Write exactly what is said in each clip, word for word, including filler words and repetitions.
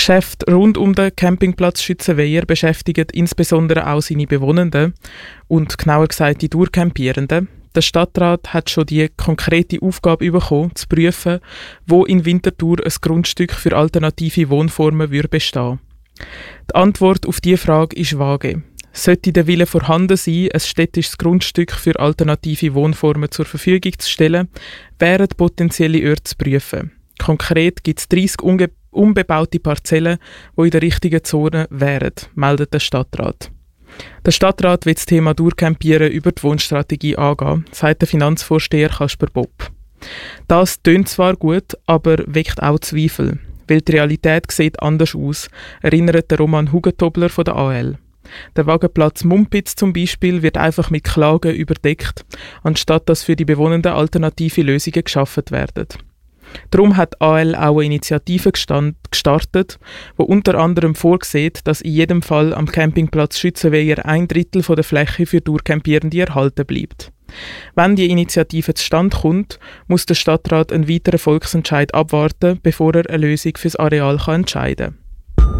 Geschäfte rund um den Campingplatz Schützenweiher beschäftigen insbesondere auch seine Bewohnenden und genauer gesagt die Durchcampierenden. Der Stadtrat hat schon die konkrete Aufgabe bekommen, zu prüfen, wo in Winterthur ein Grundstück für alternative Wohnformen würde bestehen. Die Antwort auf diese Frage ist vage. Sollte der Wille vorhanden sein, ein städtisches Grundstück für alternative Wohnformen zur Verfügung zu stellen, wären potenzielle Orte zu prüfen. Konkret gibt es dreissig unge- unbebaute Parzellen, die in der richtigen Zone wären, meldet der Stadtrat. Der Stadtrat will das Thema Durchcampieren über die Wohnstrategie angehen, sagt der Finanzvorsteher Kasper Bopp. Das tönt zwar gut, aber weckt auch Zweifel, weil die Realität sieht anders aus, erinnert der Roman Hugentobler von der A L. Der Wagenplatz Mumpitz zum Beispiel wird einfach mit Klagen überdeckt, anstatt dass für die Bewohnenden alternative Lösungen geschaffen werden. Darum hat A L auch eine Initiative gestand, gestartet, die unter anderem vorsieht, dass in jedem Fall am Campingplatz Schützenweiher ein Drittel von der Fläche für Durchcampierende erhalten bleibt. Wenn die Initiative zustande kommt, muss der Stadtrat einen weiteren Volksentscheid abwarten, bevor er eine Lösung für das Areal kann entscheiden kann.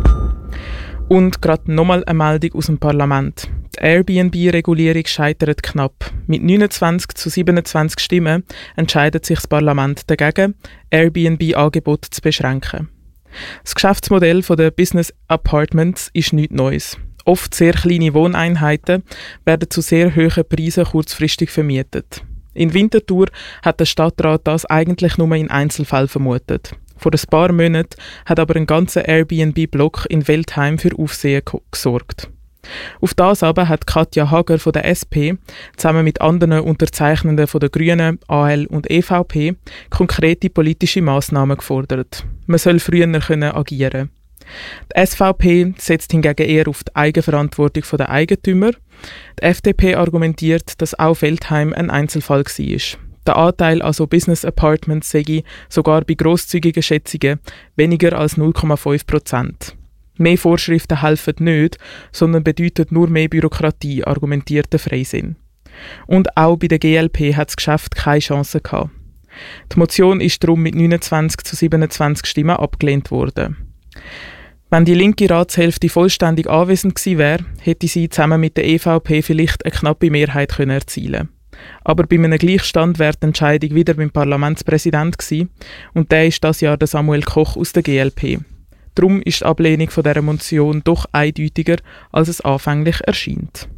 Und gerade nochmal eine Meldung aus dem Parlament. Die Airbnb-Regulierung scheitert knapp. Mit neunundzwanzig zu siebenundzwanzig Stimmen entscheidet sich das Parlament dagegen, Airbnb-Angebote zu beschränken. Das Geschäftsmodell der Business Apartments ist nichts Neues. Oft sehr kleine Wohneinheiten werden zu sehr hohen Preisen kurzfristig vermietet. In Winterthur hat der Stadtrat das eigentlich nur in Einzelfällen vermutet. Vor ein paar Monaten hat aber ein ganzer Airbnb-Block in Weltheim für Aufsehen gesorgt. Auf das aber hat Katja Hager von der S P zusammen mit anderen Unterzeichnenden von der Grünen, A L und E V P konkrete politische Massnahmen gefordert. Man soll früher können agieren. Die S V P setzt hingegen eher auf die Eigenverantwortung der Eigentümer. Die F D P argumentiert, dass auch Weltheim ein Einzelfall war. Der Anteil also Business Apartments sei sogar bei grosszügigen Schätzungen weniger als null Komma fünf Prozent. Mehr Vorschriften helfen nicht, sondern bedeuten nur mehr Bürokratie, argumentiert der Freisinn. Und auch bei der G L P hat das Geschäft keine Chance gehabt. Die Motion ist darum mit neunundzwanzig zu siebenundzwanzig Stimmen abgelehnt worden. Wenn die linke Ratshälfte vollständig anwesend gewesen wäre, hätte sie zusammen mit der E V P vielleicht eine knappe Mehrheit können erzielen. Aber bei einem Gleichstand wäre die Entscheidung wieder beim Parlamentspräsident gewesen, und der ist das Jahr der Samuel Koch aus der G L P. Darum ist die Ablehnung von dieser Motion doch eindeutiger, als es anfänglich erscheint.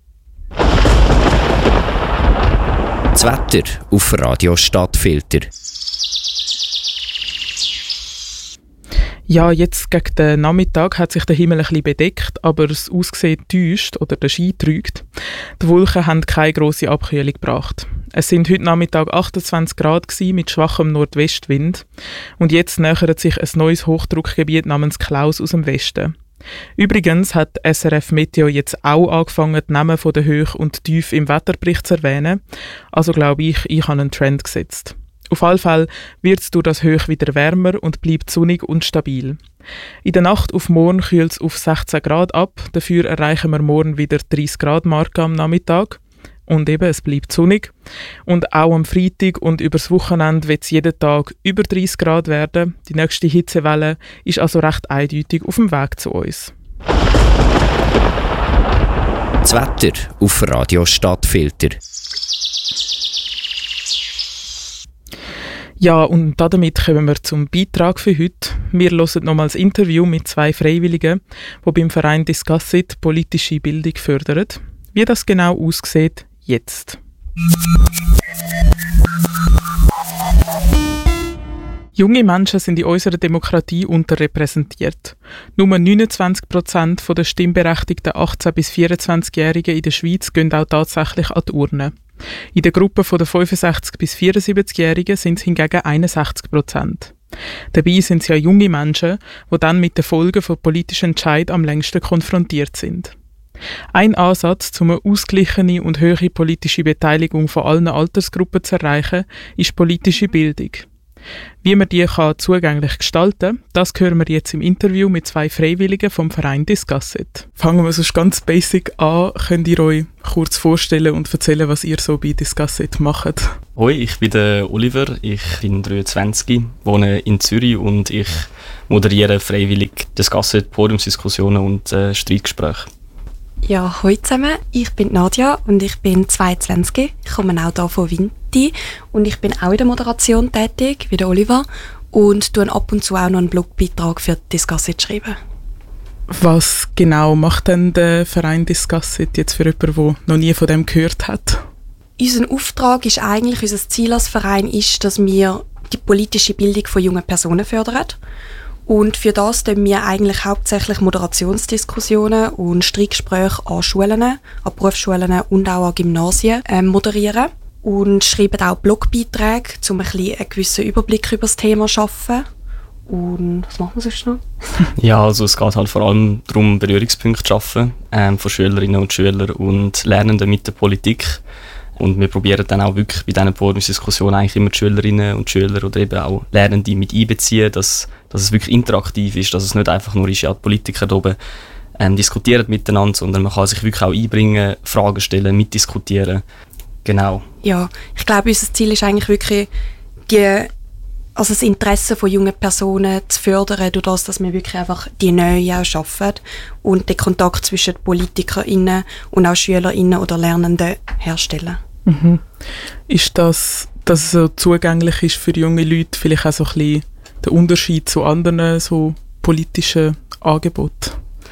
Das Wetter auf Radio Stadtfilter. Ja, jetzt gegen den Nachmittag hat sich der Himmel ein bisschen bedeckt, aber das Aussehen täuscht oder der Schein trügt. Die Wolken haben keine grosse Abkühlung gebracht. Es sind heute Nachmittag achtundzwanzig Grad gewesen, mit schwachem Nordwestwind. Und jetzt nähert sich ein neues Hochdruckgebiet namens Klaus aus dem Westen. Übrigens hat S R F Meteo jetzt auch angefangen, die Namen der Höhe und Tiefe im Wetterbericht zu erwähnen. Also glaube ich, ich habe einen Trend gesetzt. Auf alle Fälle wird es durch das Hoch wieder wärmer und bleibt sonnig und stabil. In der Nacht auf morgen kühlt es auf sechzehn Grad ab, dafür erreichen wir morgen wieder die dreißig Grad Marke am Nachmittag. Und eben, es bleibt sonnig. Und auch am Freitag und übers Wochenende wird es jeden Tag über dreißig Grad werden. Die nächste Hitzewelle ist also recht eindeutig auf dem Weg zu uns. Das Wetter auf Radio Stadtfilter. Ja, und damit kommen wir zum Beitrag für heute. Wir hören nochmals ein Interview mit zwei Freiwilligen, die beim Verein Discussit politische Bildung fördern. Wie das genau aussieht, jetzt. Junge Menschen sind in unserer Demokratie unterrepräsentiert. Nur neunundzwanzig Prozent der stimmberechtigten achtzehn- bis vierundzwanzigjährigen in der Schweiz gehen auch tatsächlich an die Urne. In der Gruppe der fünfundsechzig- bis vierundsiebzigjährigen sind es hingegen einundsechzig Prozent. Dabei sind es ja junge Menschen, die dann mit den Folgen von politischen Entscheidungen am längsten konfrontiert sind. Ein Ansatz, um eine ausgeglichene und hohe politische Beteiligung von allen Altersgruppen zu erreichen, ist politische Bildung. Wie man die kann zugänglich gestalten kann, das hören wir jetzt im Interview mit zwei Freiwilligen vom Verein Discussit. Fangen wir sonst ganz basic an. Könnt ihr euch kurz vorstellen und erzählen, was ihr so bei Discussit macht? Hoi, ich bin der Oliver, ich bin dreiundzwanzig, wohne in Zürich und ich moderiere freiwillig Discussit, Podiumsdiskussionen und äh, Streitgespräche. Ja, hallo zusammen. Ich bin Nadja und ich bin zweiundzwanzig. Ich komme auch hier von Vinti und ich bin auch in der Moderation tätig, wie der Oliver, und tue ab und zu auch noch einen Blogbeitrag für Discussit schreiben. Was genau macht denn der Verein Discussit jetzt für jemanden, der noch nie von dem gehört hat? Unser Auftrag ist eigentlich, unser Ziel als Verein ist, dass wir die politische Bildung von jungen Personen fördern. Und für das tun wir eigentlich hauptsächlich Moderationsdiskussionen und Streitgespräche an Schulen, an Berufsschulen und auch an Gymnasien äh, moderieren. Und schreiben auch Blogbeiträge, um ein bisschen einen gewissen Überblick über das Thema zu schaffen. Und was machen wir sonst noch? Ja, also es geht halt vor allem darum, Berührungspunkte zu schaffen ähm, von Schülerinnen und Schülern und Lernenden mit der Politik. Und wir probieren dann auch wirklich bei diesen Podiumsdiskussionen eigentlich immer die Schülerinnen und Schüler oder eben auch Lernende mit einbeziehen, dass, dass es wirklich interaktiv ist, dass es nicht einfach nur ist, ja, die Politiker da oben ähm, diskutieren miteinander, sondern man kann sich wirklich auch einbringen, Fragen stellen, mitdiskutieren. Genau. Ja, ich glaube, unser Ziel ist eigentlich wirklich, die, also das Interesse von jungen Personen zu fördern, durch das, dass wir wirklich einfach die Nähe auch schaffen und den Kontakt zwischen PolitikerInnen und auch SchülerInnen oder Lernenden herstellen. Mhm. Ist das, dass es so zugänglich ist für junge Leute, vielleicht auch so ein bisschen der Unterschied zu anderen so politischen Angeboten?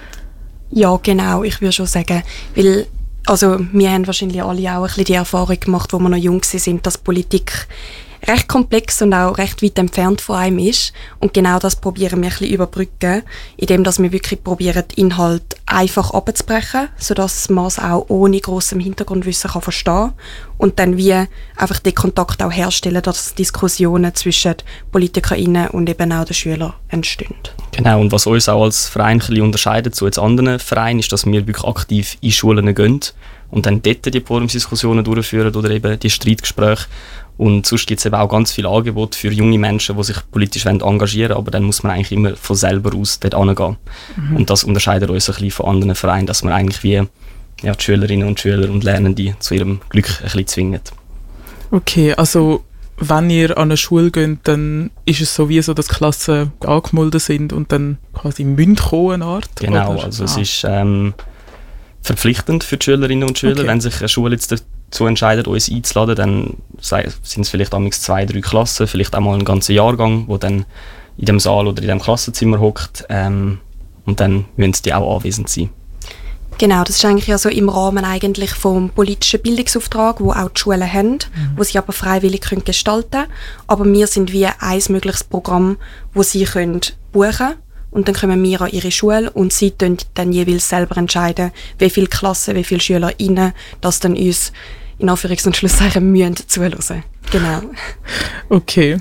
Ja, genau, ich würde schon sagen, weil also wir haben wahrscheinlich alle auch ein bisschen die Erfahrung gemacht, wo wir noch jung sind, dass Politik recht komplex und auch recht weit entfernt von einem ist. Und genau das probieren wir ein bisschen überbrücken, indem dass wir wirklich probieren, den Inhalt einfach abzubrechen, sodass man es auch ohne grossem Hintergrundwissen kann verstehen und dann wie einfach den Kontakt auch herstellen, dass Diskussionen zwischen PolitikerInnen und eben auch den Schülern entstehen. Genau, und was uns auch als Verein ein bisschen unterscheidet zu jetzt anderen Vereinen, ist, dass wir wirklich aktiv in Schulen gehen und dann dort die Podiumsdiskussionen durchführen oder eben die Streitgespräche. Und sonst gibt es eben auch ganz viele Angebote für junge Menschen, die sich politisch engagieren wollen, aber dann muss man eigentlich immer von selber aus dort hingehen. Mhm. Und das unterscheidet uns ein bisschen von anderen Vereinen, dass man eigentlich wie ja, die Schülerinnen und Schüler und Lernende zu ihrem Glück ein bisschen zwingt. Okay, also wenn ihr an eine Schule geht, dann ist es so wie so, dass Klassen angemeldet sind und dann quasi müssen kommen, eine Art? Genau, oder? also ah. es ist ähm, verpflichtend für die Schülerinnen und Schüler, okay. Wenn sich eine Schule jetzt dazu entscheidet, uns einzuladen, dann sind es vielleicht amigs zwei, drei Klassen, vielleicht auch mal ein ganzer Jahrgang, wo dann in dem Saal oder in dem Klassenzimmer hockt ähm, und dann müssen die auch anwesend sein. Genau, das ist eigentlich ja so im Rahmen eigentlich vom politischen Bildungsauftrag, wo auch die Schulen haben, mhm. wo sie aber freiwillig können gestalten können. Aber wir sind wie ein mögliches Programm, wo sie können buchen können. Und dann kommen wir an ihre Schule und sie können dann jeweils selber entscheiden, wie viele Klassen, wie viele SchülerInnen das dann uns in Anführungs- und Schlusszeichen müssen zuhören. Genau. Okay.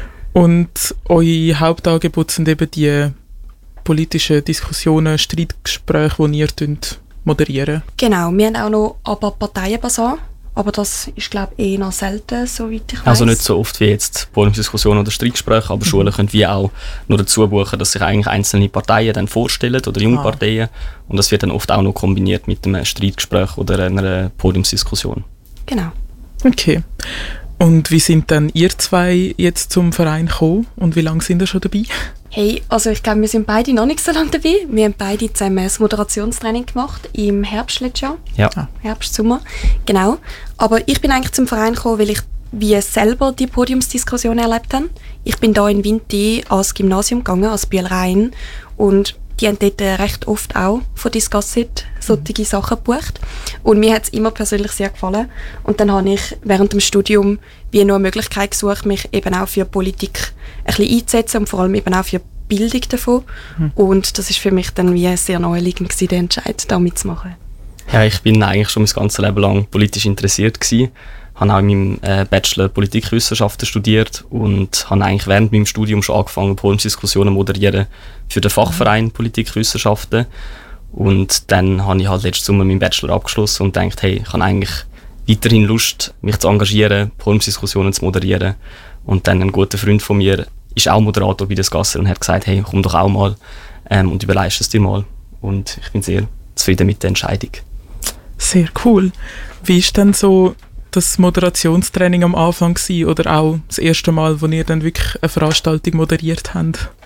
Und eure Hauptangebote sind eben die politischen Diskussionen, Streitgespräche, die ihr moderieren? Genau, wir haben auch noch aber Parteienbasar, aber das ist, glaube ich, eher selten, soweit ich weiss. Also nicht so oft wie jetzt Podiumsdiskussionen oder Streitgespräche, aber mhm. Schulen können wie auch nur dazu buchen, dass sich eigentlich einzelne Parteien dann vorstellen oder junge ah. Parteien, und das wird dann oft auch noch kombiniert mit einem Streitgespräch oder einer Podiumsdiskussion. Genau. Okay. Und wie sind dann ihr zwei jetzt zum Verein gekommen und wie lange sind ihr schon dabei? Hey, also ich glaube, wir sind beide noch nicht so lange dabei. Wir haben beide zusammen das Moderationstraining gemacht im Herbst letztes Jahr. Ja. Herbst, Sommer, genau. Aber ich bin eigentlich zum Verein gekommen, weil ich wie selber die Podiumsdiskussion erlebt habe. Ich bin da in Vinti ans Gymnasium gegangen, als Bühlrhein, und die haben dort recht oft auch von Discussit solche Sachen gebucht. Und mir hat es immer persönlich sehr gefallen. Und dann habe ich während dem Studium wie noch eine Möglichkeit gesucht, mich eben auch für Politik ein bisschen einzusetzen und vor allem eben auch für die Bildung davon. Mhm. Und das ist für mich dann wie sehr naheliegend gewesen, den Entscheid, da mitzumachen. Ja, ich bin eigentlich schon mein ganzes Leben lang politisch interessiert gewesen. Ich habe auch in meinem äh, Bachelor Politikwissenschaften studiert und habe eigentlich während meinem Studium schon angefangen, Podiumsdiskussionen moderieren für den Fachverein Politikwissenschaften. Und dann habe ich halt letzten Sommer meinen Bachelor abgeschlossen und gedacht, hey, ich habe eigentlich weiterhin Lust, mich zu engagieren, Podiumsdiskussionen zu moderieren. Und dann ein guter Freund von mir ist auch Moderator bei Discussit und hat gesagt, hey, komm doch auch mal ähm, und überleist es dir mal. Und ich bin sehr zufrieden mit der Entscheidung. Sehr cool. Wie ist denn so das Moderationstraining am Anfang gewesen, oder auch das erste Mal, wo ihr dann wirklich eine Veranstaltung moderiert habt?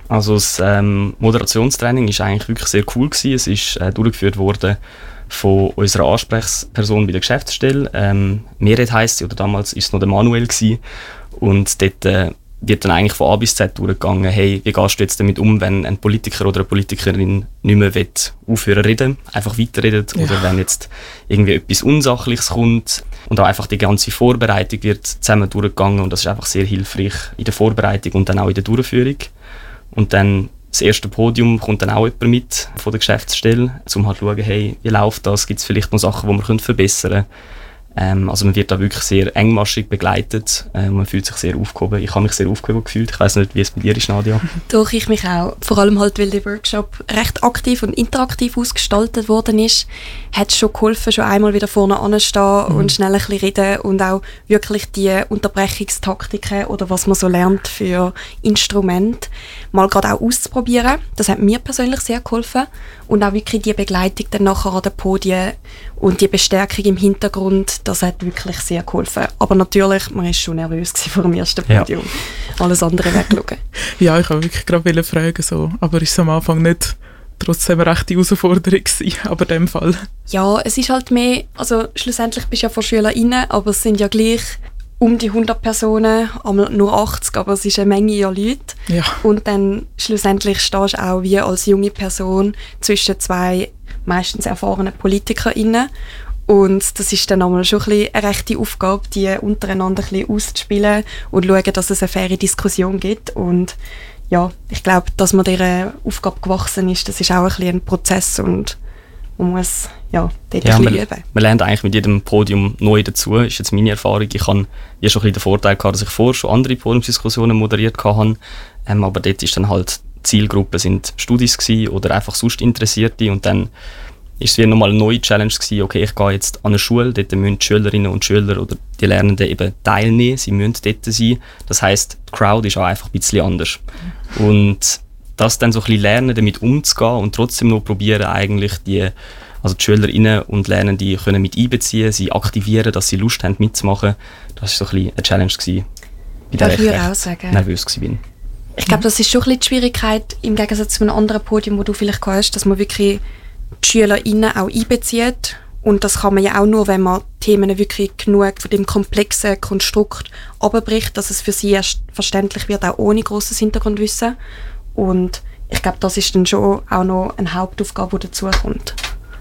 Also das ähm, Moderationstraining war eigentlich wirklich sehr cool gewesen. Es ist äh, durchgeführt worden von unserer Ansprechperson bei der Geschäftsstelle. Ähm, Meret heisst sie, oder damals war es noch der Manuel gewesen. Und dort äh, wird dann eigentlich von A bis Z durchgegangen, hey, wie gehst du jetzt damit um, wenn ein Politiker oder eine Politikerin nicht mehr will, aufhören zu reden, einfach weiterredet, ja. Oder wenn jetzt irgendwie etwas Unsachliches kommt. Und auch einfach die ganze Vorbereitung wird zusammen durchgegangen und das ist einfach sehr hilfreich in der Vorbereitung und dann auch in der Durchführung. Und dann das erste Podium kommt dann auch jemand mit von der Geschäftsstelle, um halt zu schauen, hey, wie läuft das, gibt es vielleicht noch Sachen, die wir verbessern können. Ähm, also man wird da wirklich sehr engmaschig begleitet äh, und man fühlt sich sehr aufgehoben. Ich habe mich sehr aufgehoben gefühlt. Ich weiss nicht, wie es bei dir ist, Nadia. Doch, ich mich auch. Vor allem halt, weil der Workshop recht aktiv und interaktiv ausgestaltet worden ist, hat es schon geholfen, schon einmal wieder vorne anzustehen mhm. und schnell ein bisschen reden und auch wirklich die Unterbrechungstaktiken oder was man so lernt für Instrumente mal gerade auch auszuprobieren. Das hat mir persönlich sehr geholfen und auch wirklich die Begleitung dann nachher an den Podien und die Bestärkung im Hintergrund, das hat wirklich sehr geholfen. Aber natürlich, man war schon nervös vor dem ersten Podium. Ja. Alles andere wegschauen. Ja, ich wollte wirklich gerade fragen, so. Aber ist es am Anfang nicht trotzdem eine rechte Herausforderung gewesen, aber in dem Fall? Ja, es ist halt mehr, also schlussendlich bist du ja von SchülerInnen, aber es sind ja gleich um die hundert Personen, einmal nur achtzig, aber es ist eine Menge an Leuten. Ja. Und dann schlussendlich stehst du auch wie als junge Person zwischen zwei meistens erfahrenen PolitikerInnen. Und das ist dann einmal schon ein bisschen eine rechte Aufgabe, die untereinander ein bisschen auszuspielen und schauen, dass es eine faire Diskussion gibt. Und ja, ich glaube, dass man dieser Aufgabe gewachsen ist, das ist auch ein bisschen ein Prozess und man muss ja, dort ja, ein bisschen man, üben. Man lernt eigentlich mit jedem Podium neu dazu, ist jetzt meine Erfahrung. Ich hatte ja schon ein bisschen den Vorteil gehabt, dass ich vorher schon andere Podiumsdiskussionen moderiert hatte, ähm, aber dort ist dann halt die Zielgruppe sind Studis gewesen oder einfach sonst Interessierte und dann ist es wieder nochmal eine neue Challenge gewesen, okay, ich gehe jetzt an eine Schule, dort müssen die Schülerinnen und Schüler oder die Lernenden eben teilnehmen, sie müssen dort sein. Das heisst, die Crowd ist auch einfach ein bisschen anders. Und das dann so ein bisschen lernen, damit umzugehen und trotzdem noch probieren, eigentlich die, also die Schülerinnen und Lernende können mit einbeziehen, sie aktivieren, dass sie Lust haben mitzumachen. Das war so ein bisschen eine Challenge gewesen, bei der ich ich auch sagen. nervös war. Ich glaube, das ist schon ein bisschen die Schwierigkeit im Gegensatz zu einem anderen Podium, wo du vielleicht hast, dass man wirklich die SchülerInnen auch einbezieht. Und das kann man ja auch nur, wenn man Themen wirklich genug von dem komplexen Konstrukt abbricht, dass es für sie erst verständlich wird, auch ohne grosses Hintergrundwissen. Und ich glaube, das ist dann schon auch noch eine Hauptaufgabe, die dazukommt.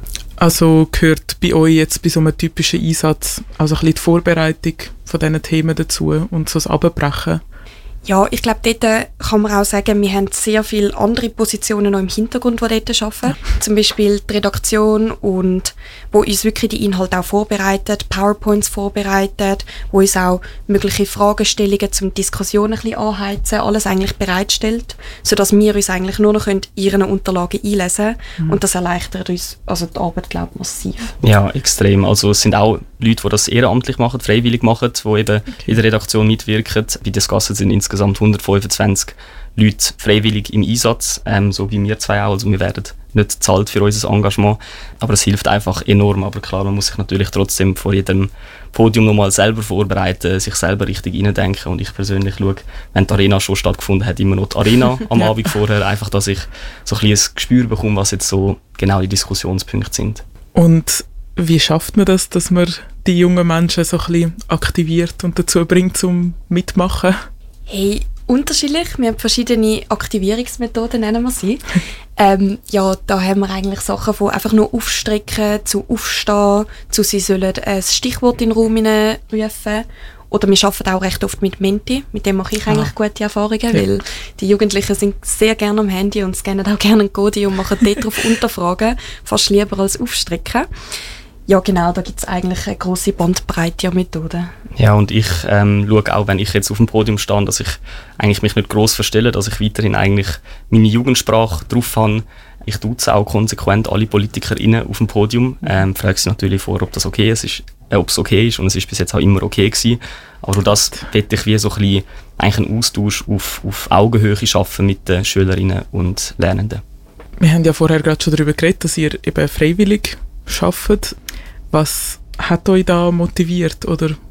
Also gehört bei euch jetzt bei so einem typischen Einsatz also ein bisschen die Vorbereitung von diesen Themen dazu und so das Abbrechen? Ja, ich glaube, dort kann man auch sagen, wir haben sehr viele andere Positionen noch im Hintergrund, die dort arbeiten. Ja. Zum Beispiel die Redaktion, und wo uns wirklich die Inhalte auch vorbereitet, PowerPoints vorbereitet, wo uns auch mögliche Fragestellungen zum Diskussionen ein bisschen anheizen, alles eigentlich bereitstellt, sodass wir uns eigentlich nur noch in ihren Unterlagen einlesen können. Mhm. Und das erleichtert uns also die Arbeit, glaube ich, massiv. Ja, extrem. Also es sind auch Leute, die das ehrenamtlich machen, freiwillig machen, die eben okay. in der Redaktion mitwirken. Bei Discussen sind insgesamt hundertfünfundzwanzig Leute freiwillig im Einsatz, ähm, so wie wir zwei auch. Also wir werden nicht bezahlt für unser Engagement, aber es hilft einfach enorm. Aber klar, man muss sich natürlich trotzdem vor jedem Podium nochmal selber vorbereiten, sich selber richtig reindenken. Und ich persönlich schaue, wenn die Arena schon stattgefunden hat, immer noch die Arena am ja. Abend vorher, einfach, dass ich so ein bisschen ein Gespür bekomme, was jetzt so genau die Diskussionspunkte sind. Und wie schafft man das, dass man die jungen Menschen so ein bisschen aktiviert und dazu bringt, zum Mitmachen? Hey, unterschiedlich. Wir haben verschiedene Aktivierungsmethoden, nennen wir sie. ähm, ja, da haben wir eigentlich Sachen von einfach nur aufstrecken, zu aufstehen, zu sie sollen ein Stichwort in den Raum rufen. Oder wir arbeiten auch recht oft mit Menti, mit dem mache ich eigentlich ah. gute Erfahrungen, ja. weil die Jugendlichen sind sehr gerne am Handy und scannen auch gerne einen Code und machen dort drauf Unterfragen, fast lieber als aufstrecken. Ja genau, da gibt es eigentlich eine grosse Bandbreite an Methoden. Ja, und ich ähm, schaue auch, wenn ich jetzt auf dem Podium stehe, dass ich eigentlich mich nicht gross verstelle, dass ich weiterhin eigentlich meine Jugendsprache drauf habe. Ich duze auch konsequent alle PolitikerInnen auf dem Podium. Ähm, frage sie natürlich vor, ob das okay ist, äh, ob es okay ist, und es ist bis jetzt auch immer okay gewesen. Aber durch das möchte ich wie so ein bisschen eigentlich einen Austausch auf, auf Augenhöhe schaffen mit den Schülerinnen und Lernenden. Wir haben ja vorher gerade schon darüber geredet, dass ihr eben freiwillig arbeitet. Was hat euch da motiviert oder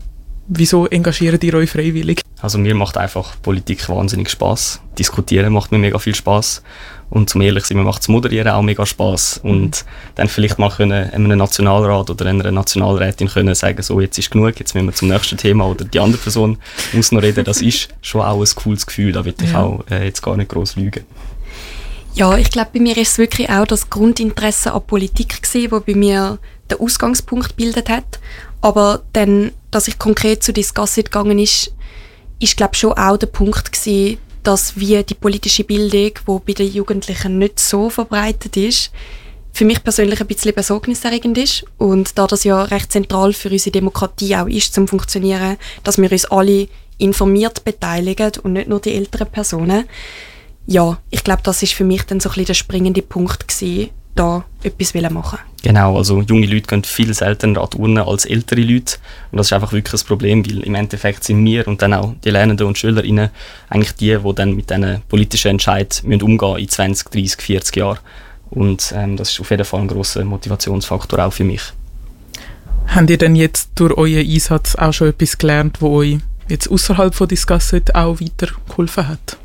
Wieso engagiert ihr euch freiwillig? Also mir macht einfach Politik wahnsinnig Spass. Diskutieren macht mir mega viel Spass. Und zum ehrlich sein, mir macht das Moderieren auch mega Spass. Und dann vielleicht mal können einem Nationalrat oder einer Nationalrätin können sagen, so, jetzt ist genug, jetzt müssen wir zum nächsten Thema oder die andere Person muss noch reden. Das ist schon auch ein cooles Gefühl, da will ich ja. auch äh, jetzt gar nicht gross lügen. Ja, ich glaube, bei mir ist es wirklich auch das Grundinteresse an Politik gewesen, das bei mir den Ausgangspunkt gebildet hat. Aber dann, dass ich konkret zu Discussit gegangen ist, ist glaube schon auch der Punkt gewesen, dass wie die politische Bildung, die bei den Jugendlichen nicht so verbreitet ist, für mich persönlich ein bisschen besorgniserregend ist. Und da das ja recht zentral für unsere Demokratie auch ist, zum Funktionieren, dass wir uns alle informiert beteiligen und nicht nur die älteren Personen. Ja, ich glaube, das ist für mich dann so ein bisschen der springende Punkt gewesen, da etwas machen. Genau, also junge Leute gehen viel seltener an die Urne als ältere Leute und das ist einfach wirklich ein Problem, weil im Endeffekt sind wir und dann auch die Lernenden und SchülerInnen eigentlich die, die dann mit diesen politischen Entscheidungen umgehen müssen in zwanzig, dreissig, vierzig Jahren. Und ähm, das ist auf jeden Fall ein grosser Motivationsfaktor auch für mich. Habt ihr denn jetzt durch euren Einsatz auch schon etwas gelernt, das euch jetzt außerhalb von Discussit auch weitergeholfen hat?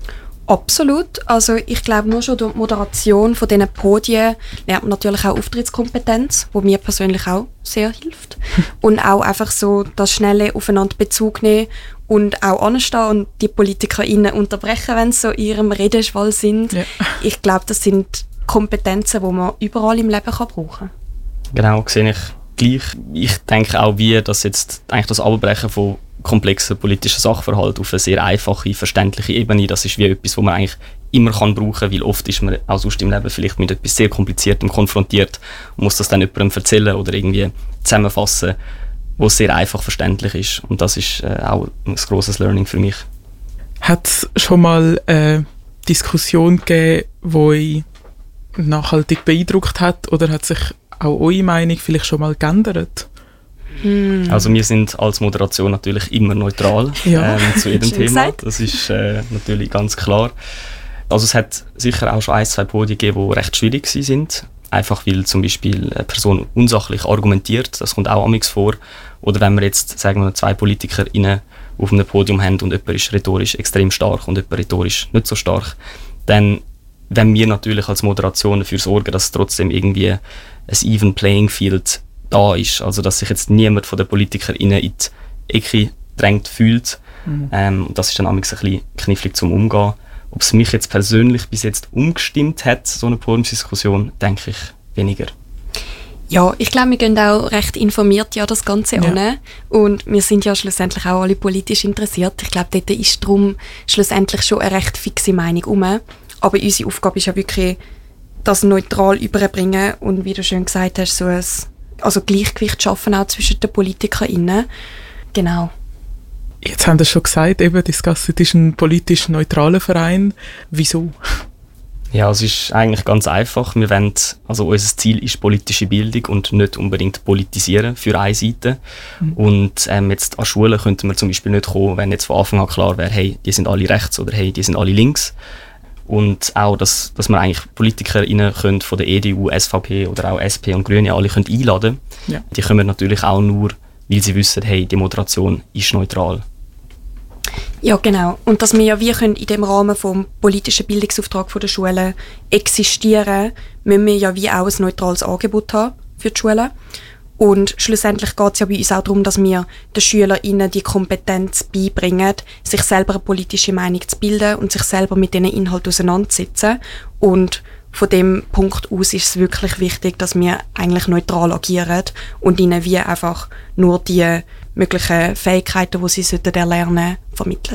Absolut. Also ich glaube, nur schon durch die Moderation von diesen Podien lernt man natürlich auch Auftrittskompetenz, wo mir persönlich auch sehr hilft. Und auch einfach so das schnelle aufeinander Bezug nehmen und auch anstehen und die PolitikerInnen unterbrechen, wenn sie so in ihrem Redeschwall sind. Ja. Ich glaube, das sind Kompetenzen, die man überall im Leben kann brauchen kann. Genau, sehe ich gleich. Ich denke auch, wie das jetzt eigentlich das Abbrechen von komplexen politischen Sachverhalten auf eine sehr einfache, verständliche Ebene, das ist wie etwas, was man eigentlich immer kann brauchen kann, weil oft ist man auch sonst im Leben vielleicht mit etwas sehr Kompliziertem konfrontiert und muss das dann jemandem erzählen oder irgendwie zusammenfassen, was sehr einfach verständlich ist. Und das ist äh, auch ein grosses Learning für mich. Hat es schon mal eine Diskussion gegeben, die euch nachhaltig beeindruckt hat, oder hat sich auch eure Meinung vielleicht schon mal geändert? Hm. Also wir sind als Moderation natürlich immer neutral ja. ähm, zu jedem Thema. Gesagt. Das ist äh, natürlich ganz klar. Also es hat sicher auch schon ein, zwei Podien gegeben, die recht schwierig sind. Einfach weil zum Beispiel eine Person unsachlich argumentiert, das kommt auch amigs vor. Oder wenn wir jetzt, sagen wir, zwei PolitikerInnen auf einem Podium haben und jemand ist rhetorisch extrem stark und jemand rhetorisch nicht so stark, dann wenn wir natürlich als Moderation dafür sorgen, dass trotzdem irgendwie ein even playing field da ist, also dass sich jetzt niemand von den PolitikerInnen in die Ecke drängt fühlt. Mhm. Ähm, das ist dann amigs ein bisschen knifflig zum Umgehen. Ob es mich jetzt persönlich bis jetzt umgestimmt hat, so eine Podiumsdiskussion, denke ich weniger. Ja, ich glaube, wir gehen auch recht informiert ja das Ganze ja. an. Und wir sind ja schlussendlich auch alle politisch interessiert. Ich glaube, dort ist darum schlussendlich schon eine recht fixe Meinung um. Aber unsere Aufgabe ist ja wirklich, das neutral überbringen und wie du schön gesagt hast, so ein also Gleichgewicht schaffen auch zwischen den PolitikerInnen. Genau. Jetzt haben Sie schon gesagt, eben, Discussit ist ein politisch neutraler Verein. Wieso? Ja, es ist eigentlich ganz einfach. Wir wollen, also unser Ziel ist politische Bildung und nicht unbedingt politisieren für eine Seite. Mhm. Und ähm, jetzt an Schulen könnte man zum Beispiel nicht kommen, wenn jetzt von Anfang an klar wäre, hey, die sind alle rechts oder hey, die sind alle links. Und auch, dass, dass man eigentlich PolitikerInnen können von der E D U, S V P oder auch S P und Grüne alle können einladen können. Ja. Die kommen natürlich auch nur, weil sie wissen, hey, die Moderation ist neutral. Ja, genau. Und dass wir ja wir können in dem Rahmen vom politischen Bildungsauftrag der Schulen existieren, müssen wir ja wie auch ein neutrales Angebot haben für die Schulen. Und schlussendlich geht es ja bei uns auch darum, dass wir den SchülerInnen die Kompetenz beibringen, sich selber eine politische Meinung zu bilden und sich selber mit diesen Inhalten auseinanderzusetzen. Und von dem Punkt aus ist es wirklich wichtig, dass wir eigentlich neutral agieren und ihnen wie einfach nur die möglichen Fähigkeiten, die sie erlernen sollten, vermitteln.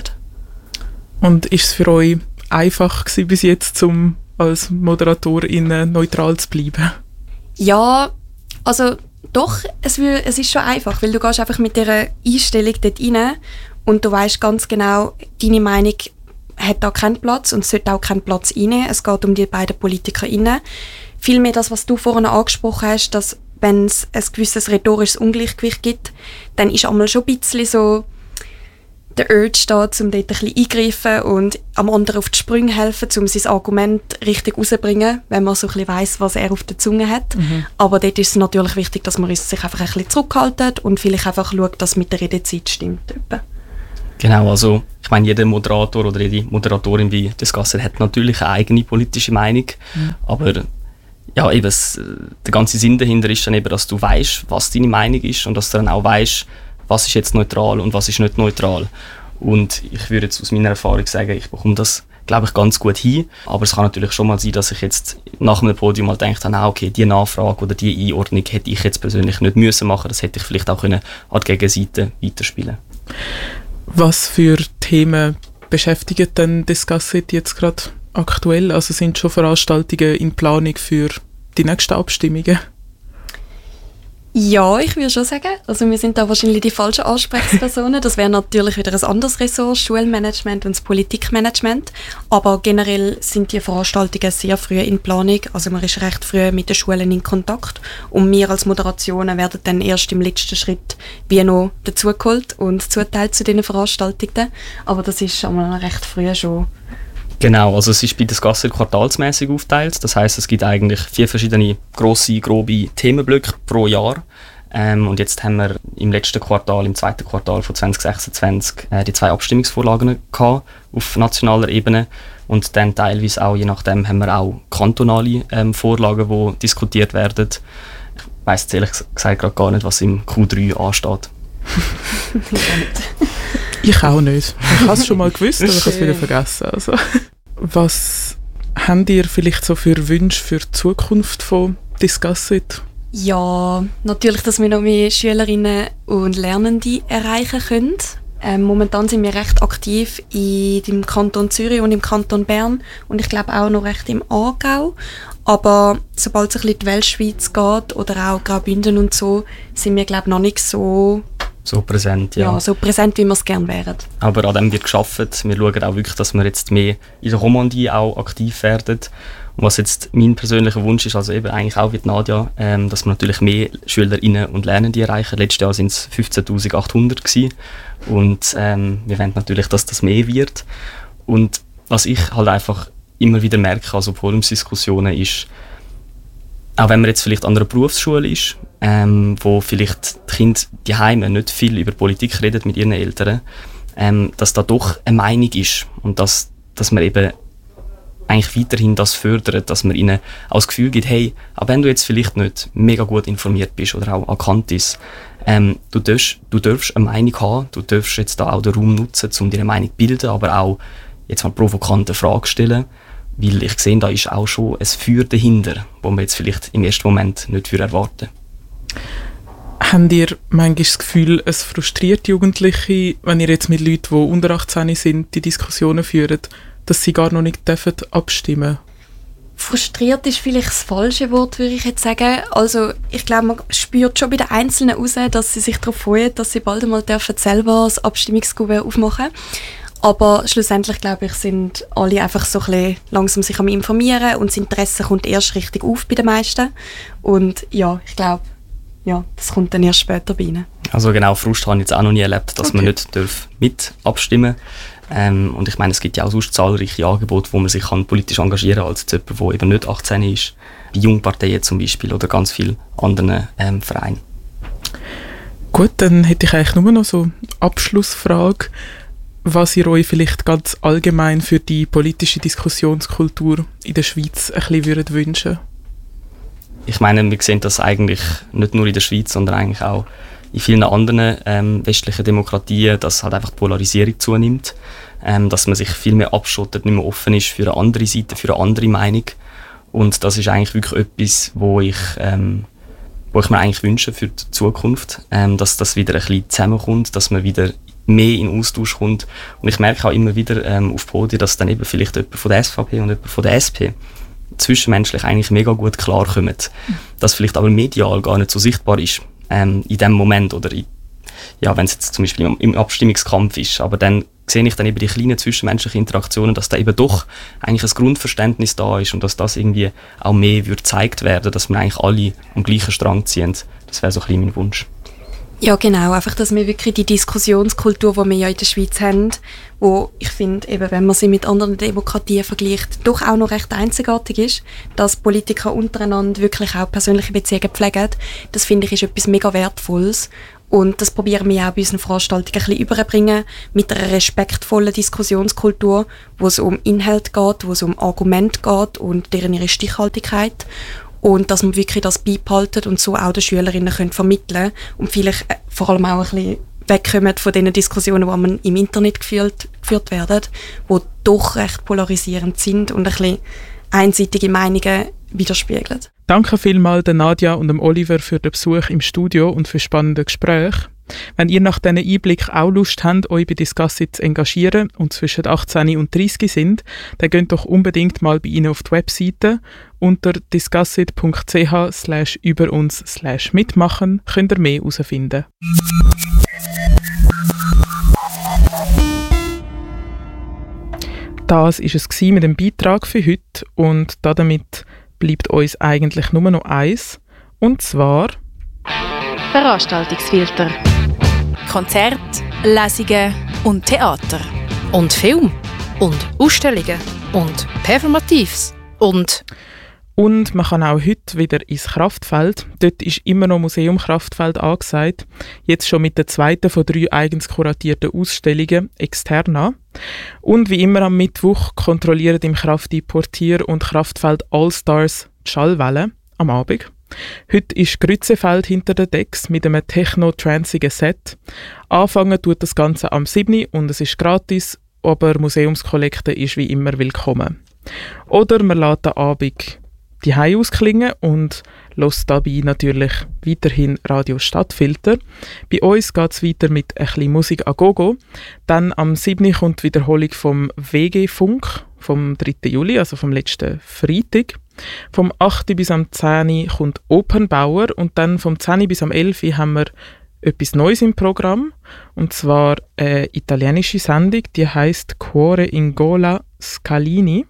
Und ist es für euch einfach gewesen, bis jetzt, um als ModeratorInnen neutral zu bleiben? Ja, also doch, es, will, es ist schon einfach, weil du gehst einfach mit dieser Einstellung dort rein und du weißt ganz genau, deine Meinung hat da keinen Platz und sollte auch keinen Platz einnehmen. Es geht um die beiden PolitikerInnen. Vielmehr das, was du vorhin angesprochen hast, dass wenn es ein gewisses rhetorisches Ungleichgewicht gibt, dann ist einmal schon ein bisschen so der Urge da, um dort ein bisschen eingreifen und am anderen auf die Sprünge helfen, um sein Argument richtig rauszubringen, wenn man so ein bisschen weiss, was er auf der Zunge hat. Mhm. Aber dort ist es natürlich wichtig, dass man sich einfach ein bisschen zurückhaltet und vielleicht einfach schaut, dass mit der Redezeit stimmt. Genau, also ich meine, jeder Moderator oder jede Moderatorin wie Discussed hat natürlich eine eigene politische Meinung, mhm. aber ja, eben, es, der ganze Sinn dahinter ist dann eben, dass du weißt, was deine Meinung ist und dass du dann auch weißt, was ist jetzt neutral und was ist nicht neutral. Und ich würde jetzt aus meiner Erfahrung sagen, ich bekomme das, glaube ich, ganz gut hin. Aber es kann natürlich schon mal sein, dass ich jetzt nach einem Podium mal denke, ah, okay, diese Nachfrage oder diese Einordnung hätte ich jetzt persönlich nicht müssen machen. Das hätte ich vielleicht auch können an die Gegenseite weiterspielen. Was für Themen beschäftigen denn Discussed jetzt gerade aktuell? Also sind schon Veranstaltungen in Planung für die nächsten Abstimmungen? Ja, ich würde schon sagen. Also wir sind da wahrscheinlich die falschen Ansprechpersonen. Das wäre natürlich wieder ein anderes Ressort, Schulmanagement und das Politikmanagement. Aber generell sind die Veranstaltungen sehr früh in Planung. Also man ist recht früh mit den Schulen in Kontakt. Und wir als Moderationen werden dann erst im letzten Schritt wie noch dazugeholt und zuteilt zu diesen Veranstaltungen. Aber das ist schon mal recht früh schon. Genau, also es ist bei Discussed quartalsmäßig aufgeteilt. Das heisst, es gibt eigentlich vier verschiedene grosse, grobe Themenblöcke pro Jahr. Ähm, und jetzt haben wir im letzten Quartal, im zweiten Quartal von zwanzig sechsundzwanzig, äh, die zwei Abstimmungsvorlagen gehabt auf nationaler Ebene. Und dann teilweise auch, je nachdem, haben wir auch kantonale ähm, Vorlagen, die diskutiert werden. Ich weiss ehrlich gesagt gerade gar nicht, was im Q drei ansteht. Ich auch nicht. Ich habe es schon mal gewusst, aber ich habe es wieder vergessen. Also. Was habt ihr vielleicht so für Wünsche für die Zukunft von Discussed? Ja, natürlich, dass wir noch mehr Schülerinnen und Lernende erreichen können. Ähm, momentan sind wir recht aktiv im Kanton Zürich und im Kanton Bern und ich glaube auch noch recht im Aargau. Aber sobald es ein bisschen in die Weltschweiz geht oder auch Graubünden und so, sind wir glaube ich noch nicht so So präsent, ja. Ja, so präsent, wie wir es gerne wären. Aber an dem wird gearbeitet. Wir schauen auch wirklich, dass wir jetzt mehr in der Romandie auch aktiv werden. Und was jetzt mein persönlicher Wunsch ist, also eben eigentlich auch wie Nadja, ähm, dass wir natürlich mehr Schülerinnen und Lernende erreichen. Letztes Jahr waren es fünfzehntausendachthundert gewesen. Und ähm, wir wollen natürlich, dass das mehr wird. Und was ich halt einfach immer wieder merke, also Podiumsdiskussionen ist, auch wenn man jetzt vielleicht an einer Berufsschule ist, ähm, wo vielleicht die Kinder die Heime nicht viel über Politik reden mit ihren Eltern, ähm, dass da doch eine Meinung ist und dass, dass man eben eigentlich weiterhin das fördert, dass man ihnen auch das Gefühl gibt, hey, auch wenn du jetzt vielleicht nicht mega gut informiert bist oder auch erkannt bist, ähm, du, darfst, du darfst eine Meinung haben, du darfst jetzt da auch den Raum nutzen, um dir eine Meinung zu bilden, aber auch jetzt mal provokante Fragen stellen, weil ich sehe, da ist auch schon ein Feuer dahinter, wo man jetzt vielleicht im ersten Moment nicht für erwarten. Habt ihr manchmal das Gefühl, es frustriert Jugendliche, wenn ihr jetzt mit Leuten, die unter achtzehn sind, die Diskussionen führt, dass sie gar noch nicht dürfen abstimmen? Frustriert ist vielleicht das falsche Wort, würde ich jetzt sagen. Also ich glaube, man spürt schon bei den Einzelnen raus, dass sie sich darauf freuen, dass sie bald einmal dürfen selber das Abstimmungskuvert aufmachen dürfen. Aber schlussendlich, glaube ich, sind alle einfach so ein bisschen langsam sich am Informieren und das Interesse kommt erst richtig auf bei den meisten. Und ja, ich glaube, ja, das kommt dann erst später bei ihnen. Also genau, Frust habe ich jetzt auch noch nie erlebt, dass okay. man nicht darf mit abstimmen darf. Ähm, und ich meine, es gibt ja auch sonst zahlreiche Angebote, wo man sich kann politisch engagieren kann, als jemand, der eben nicht achtzehn ist. Bei Jungparteien zum Beispiel oder ganz vielen anderen ähm, Vereinen. Gut, dann hätte ich eigentlich nur noch so eine Abschlussfrage, was ihr euch vielleicht ganz allgemein für die politische Diskussionskultur in der Schweiz ein bisschen würdet wünschen. Ich meine, wir sehen das eigentlich nicht nur in der Schweiz, sondern eigentlich auch in vielen anderen ähm, westlichen Demokratien, dass halt einfach die Polarisierung zunimmt, ähm, dass man sich viel mehr abschottet, nicht mehr offen ist für eine andere Seite, für eine andere Meinung. Und das ist eigentlich wirklich etwas, wo ich, ähm, wo ich mir eigentlich wünsche für die Zukunft, ähm, dass das wieder ein bisschen zusammenkommt, dass man wieder mehr in Austausch kommt. Und ich merke auch immer wieder ähm, auf Podien, dass dann eben vielleicht jemand von der S V P und jemand von der S P zwischenmenschlich eigentlich mega gut klarkommen. Mhm. Das vielleicht aber medial gar nicht so sichtbar ist. Ähm, in dem Moment oder in, ja, wenn es jetzt zum Beispiel im, im Abstimmungskampf ist, aber dann sehe ich dann eben die kleinen zwischenmenschlichen Interaktionen, dass da eben doch eigentlich ein Grundverständnis da ist und dass das irgendwie auch mehr würde gezeigt werden, dass wir eigentlich alle am gleichen Strang ziehen. Das wäre so ein bisschen mein Wunsch. Ja, genau. Einfach, dass wir wirklich die Diskussionskultur, die wir ja in der Schweiz haben, wo ich finde, eben, wenn man sie mit anderen Demokratien vergleicht, doch auch noch recht einzigartig ist, dass Politiker untereinander wirklich auch persönliche Beziehungen pflegen. Das finde ich ist etwas mega Wertvolles. Und das probieren wir auch bei unseren Veranstaltungen ein bisschen überzubringen, mit einer respektvollen Diskussionskultur, wo es um Inhalt geht, wo es um Argumente geht und deren ihre Stichhaltigkeit. Und dass man wirklich das beibehalten und so auch den Schülerinnen können vermitteln und vielleicht vor allem auch ein bisschen wegkommen von den Diskussionen, die man im Internet geführt, geführt werden, die doch recht polarisierend sind und ein bisschen einseitige Meinungen widerspiegeln. Danke vielmals der Nadja und dem Oliver für den Besuch im Studio und für spannende Gespräche. Wenn ihr nach diesen Einblick auch Lust habt, euch bei Discussit zu engagieren und zwischen achtzehn und dreißig sind, dann geht doch unbedingt mal bei ihnen auf die Webseite. Unter discussit.ch slash über uns slash mitmachen könnt ihr mehr herausfinden. Das war es mit dem Beitrag für heute und damit bleibt uns eigentlich nur noch eins, und zwar Veranstaltungsfilter. Konzerte, Lesungen und Theater. Und Film. Und Ausstellungen. Und Performatives. Und... Und man kann auch heute wieder ins Kraftfeld. Dort ist immer noch Museum Kraftfeld angesagt. Jetzt schon mit der zweiten von drei eigens kuratierten Ausstellungen, Externa. Und wie immer am Mittwoch kontrollieren im Krafti Portier und Kraftfeld Allstars die Schallwelle am Abend. Heute ist Grützefeld hinter den Decks mit einem techno-transigen Set. Anfangen tut das Ganze am siebten und es ist gratis, aber Museumskollekte ist wie immer willkommen. Oder man lässt den Abend die Hause ausklingen und hört dabei natürlich weiterhin Radio Stadtfilter. Bei uns geht es weiter mit ein bisschen Musik a Gogo. Dann am siebten kommt die Wiederholung vom W G-Funk vom dritten Juli, also vom letzten Freitag. Vom achten bis am zehnten kommt Opernbauer und dann vom zehnten bis am elften haben wir etwas Neues im Programm. Und zwar eine italienische Sendung, die heisst Cuore in Gola Scalini.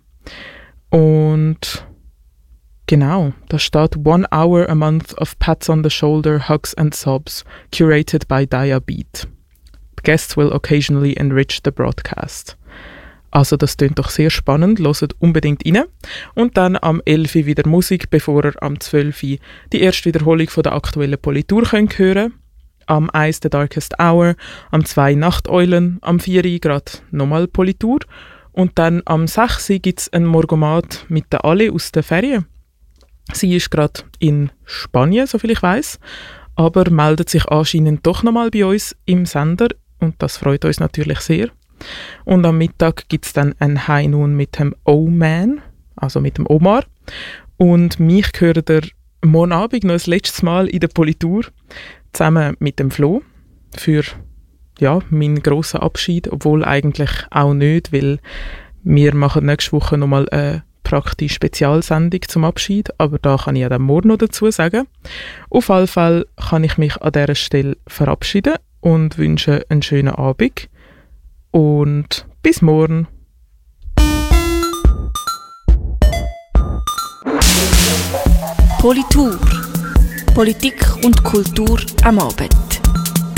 Und genau, da steht One Hour a Month of Pats on the Shoulder, Hugs and Sobs, curated by Dia Beat. The guests will occasionally enrich the broadcast. Also das klingt doch sehr spannend, hört unbedingt rein. Und dann am elften wieder Musik, bevor ihr am zwölften die erste Wiederholung von der aktuellen Politur könnt hören. Am eins The Darkest Hour, am zwei Nachteulen, am vier gerade nochmal Politur. Und dann am sechsten gibt es einen Morgomat mit der Ali aus der Ferien. Sie ist gerade in Spanien, soviel ich weiss, aber meldet sich anscheinend doch nochmal bei uns im Sender und das freut uns natürlich sehr. Und am Mittag gibt es dann ein High Noon mit dem O-Man, also mit dem Omar. Und mich hört er morgen Abend noch das letzte Mal in der Politur zusammen mit dem Flo für ja, meinen grossen Abschied, obwohl eigentlich auch nicht, weil wir machen nächste Woche nochmal eine praktisch Spezialsendung zum Abschied, aber da kann ich ja dann morgen noch dazu sagen. Auf jeden Fall kann ich mich an dieser Stelle verabschieden und wünsche einen schönen Abend und bis morgen. Politur. Politik und Kultur am Abend.